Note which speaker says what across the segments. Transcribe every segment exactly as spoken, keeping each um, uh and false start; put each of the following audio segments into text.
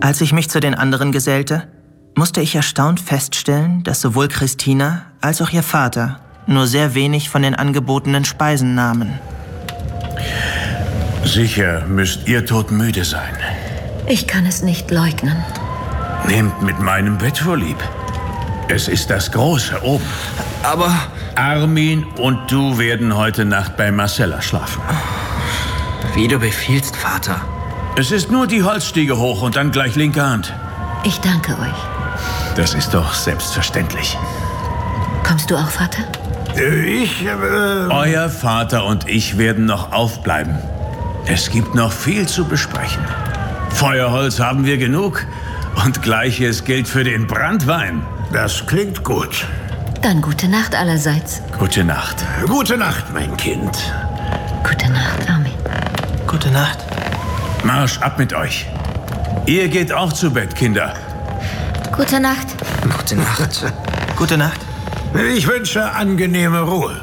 Speaker 1: Als ich mich zu den anderen gesellte, musste ich erstaunt feststellen, dass sowohl Christina als auch ihr Vater nur sehr wenig von den angebotenen Speisen nahmen.
Speaker 2: Sicher müsst ihr todmüde sein.
Speaker 3: Ich kann es nicht leugnen.
Speaker 2: Nehmt mit meinem Bett vorlieb. Es ist das Große oben.
Speaker 4: Aber...
Speaker 2: Armin und du werden heute Nacht bei Marcella schlafen.
Speaker 4: Wie du befiehlst, Vater.
Speaker 2: Es ist nur die Holzstiege hoch und dann gleich linke Hand.
Speaker 3: Ich danke euch.
Speaker 2: Das ist doch selbstverständlich.
Speaker 3: Kommst du auch, Vater?
Speaker 5: Ich, äh...
Speaker 2: Euer Vater und ich werden noch aufbleiben. Es gibt noch viel zu besprechen. Feuerholz haben wir genug und Gleiches gilt für den Branntwein.
Speaker 5: Das klingt gut.
Speaker 3: Dann gute Nacht allerseits.
Speaker 2: Gute Nacht.
Speaker 5: Gute Nacht, mein Kind.
Speaker 3: Gute Nacht, Armin.
Speaker 1: Gute Nacht.
Speaker 2: Marsch ab mit euch. Ihr geht auch zu Bett, Kinder.
Speaker 3: Gute Nacht.
Speaker 4: Gute Nacht.
Speaker 1: Gute Nacht.
Speaker 5: Ich wünsche angenehme Ruhe.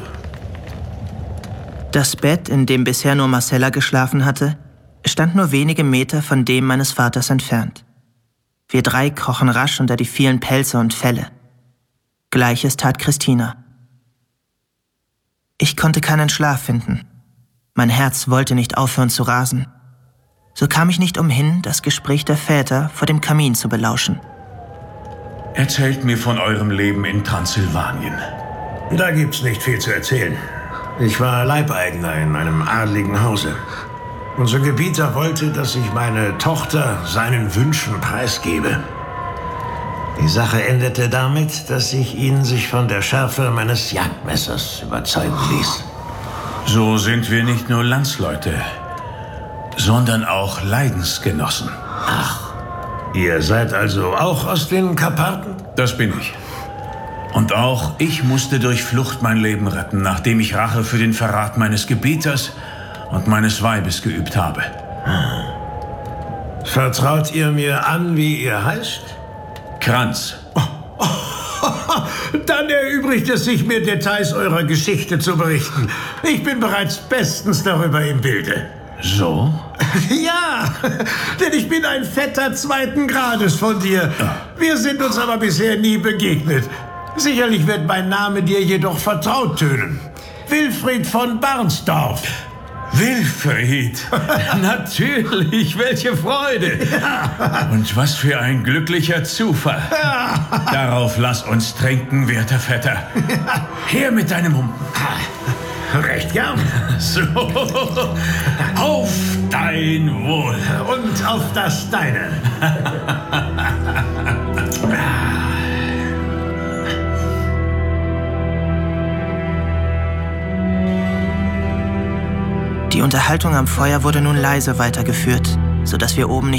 Speaker 1: Das Bett, in dem bisher nur Marcella geschlafen hatte, stand nur wenige Meter von dem meines Vaters entfernt. Wir drei krochen rasch unter die vielen Pelze und Felle. Gleiches tat Christina. Ich konnte keinen Schlaf finden. Mein Herz wollte nicht aufhören zu rasen. So kam ich nicht umhin, das Gespräch der Väter vor dem Kamin zu belauschen.
Speaker 2: Erzählt mir von eurem Leben in Transsilvanien.
Speaker 5: Da gibt's nicht viel zu erzählen. Ich war Leibeigener in einem adligen Hause. Unser Gebieter wollte, dass ich meine Tochter seinen Wünschen preisgebe. Die Sache endete damit, dass ich ihn sich von der Schärfe meines Jagdmessers überzeugen ließ.
Speaker 2: So sind wir nicht nur Landsleute, sondern auch Leidensgenossen.
Speaker 5: Ach, ihr seid also auch aus den Karpaten?
Speaker 2: Das bin ich. Und auch ich musste durch Flucht mein Leben retten, nachdem ich Rache für den Verrat meines Gebieters und meines Weibes geübt habe.
Speaker 5: Vertraut ihr mir an, wie ihr heißt?
Speaker 2: Kranz.
Speaker 5: Oh, oh, dann erübrigt es sich, mir Details eurer Geschichte zu berichten. Ich bin bereits bestens darüber im Bilde.
Speaker 2: So?
Speaker 5: Ja, denn ich bin ein Vetter zweiten Grades von dir. Wir sind uns aber bisher nie begegnet. Sicherlich wird mein Name dir jedoch vertraut tönen. Wilfried von Barnsdorf.
Speaker 2: Wilfried, natürlich, welche Freude.
Speaker 5: Ja.
Speaker 2: Und was für ein glücklicher Zufall.
Speaker 5: Ja.
Speaker 2: Darauf lass uns trinken, werter Vetter.
Speaker 5: Ja.
Speaker 2: Her mit deinem Humpen.
Speaker 5: Recht gern.
Speaker 2: So, auf dein Wohl.
Speaker 5: Und auf das deine.
Speaker 1: Die Unterhaltung am Feuer wurde nun leise weitergeführt, sodass wir oben nicht